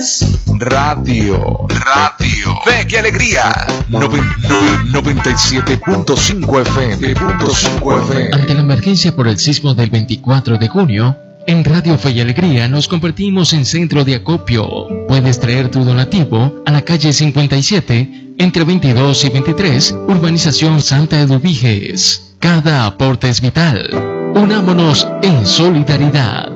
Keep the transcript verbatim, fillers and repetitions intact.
Radio, radio, fe y alegría, noventa y siete punto cinco F M, cinco F M. Ante la emergencia por el sismo del veinticuatro de junio, en Radio Fe y Alegría nos convertimos en centro de acopio. Puedes traer tu donativo a la calle cincuenta y siete, entre veintidós y veintitrés, Urbanización Santa Eduviges. Cada aporte es vital. Unámonos en solidaridad.